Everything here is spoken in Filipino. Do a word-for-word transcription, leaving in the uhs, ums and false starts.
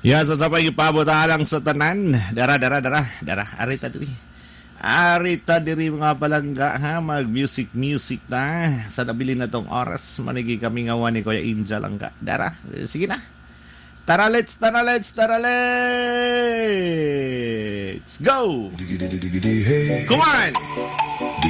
Ya, sa sabay ipabutalang sa tanan. Dara, dara, dara, dara. Arita diri. Arita diri mga palangga ha. Mag music music na. Sa nabili na tong oras. Manigi kami ngawa ni Kuya Inja lang ka. Dara, sige na. Tara, let's, tara, let's, tara, let's go! Come on!